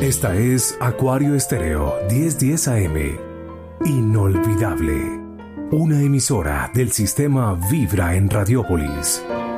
Esta es Acuario Estéreo 1010 AM. Inolvidable. Una emisora del sistema Vibra en Radiópolis.